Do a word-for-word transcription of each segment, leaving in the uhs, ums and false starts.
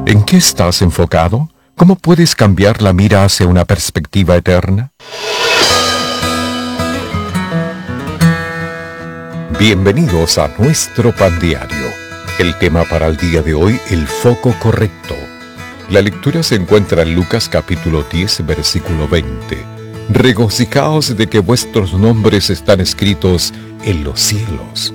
¿En qué estás enfocado? ¿Cómo puedes cambiar la mira hacia una perspectiva eterna? Bienvenidos a nuestro Pan Diario. El tema para el día de hoy, el foco correcto. La lectura se encuentra en Lucas capítulo diez, versículo veinte. Regocijaos de que vuestros nombres están escritos en los cielos.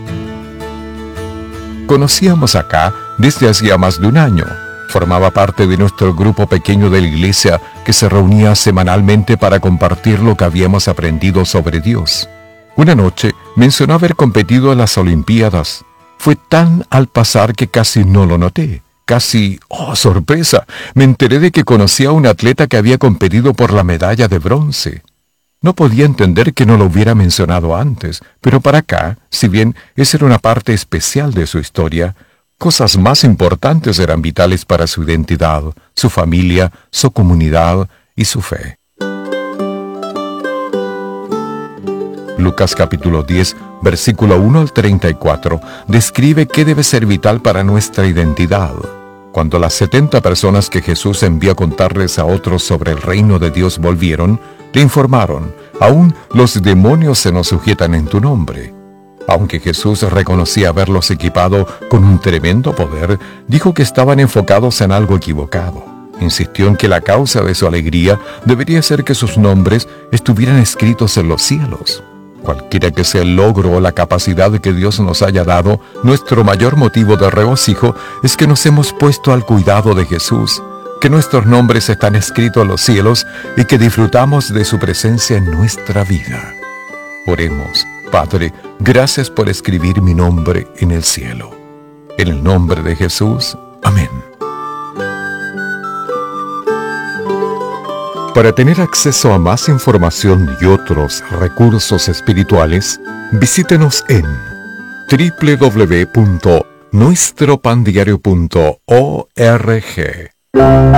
Conocíamos acá desde hacía más de un año. Formaba parte de nuestro grupo pequeño de la iglesia que se reunía semanalmente para compartir lo que habíamos aprendido sobre Dios. Una noche mencionó haber competido en las Olimpiadas. Fue tan al pasar que casi no lo noté. Casi, oh sorpresa, me enteré de que conocía a un atleta que había competido por la medalla de bronce. No podía entender que no lo hubiera mencionado antes, pero para acá, si bien esa era una parte especial de su historia, cosas más importantes eran vitales para su identidad, su familia, su comunidad y su fe. Lucas capítulo diez, versículo uno al treinta y cuatro, describe qué debe ser vital para nuestra identidad. Cuando las setenta personas que Jesús envió a contarles a otros sobre el reino de Dios volvieron, le informaron: aún los demonios se nos sujetan en tu nombre. Aunque Jesús reconocía haberlos equipado con un tremendo poder, dijo que estaban enfocados en algo equivocado. Insistió en que la causa de su alegría debería ser que sus nombres estuvieran escritos en los cielos. Cualquiera que sea el logro o la capacidad que Dios nos haya dado, nuestro mayor motivo de regocijo es que nos hemos puesto al cuidado de Jesús, que nuestros nombres están escritos en los cielos y que disfrutamos de su presencia en nuestra vida. Oremos. Padre, gracias por escribir mi nombre en el cielo. En el nombre de Jesús. Amén. Para tener acceso a más información y otros recursos espirituales, visítenos en doble u doble u doble u punto nuestro pan diario punto org.